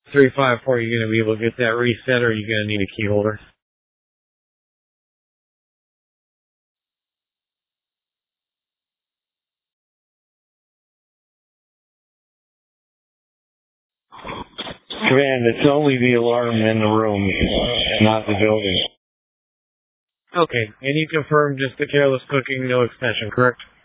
354, you going to be able to get that reset, or are you going to need a key holder? Command, it's only the alarm in the room, not the building. Okay, and you confirm just the careless cooking, no extension, correct?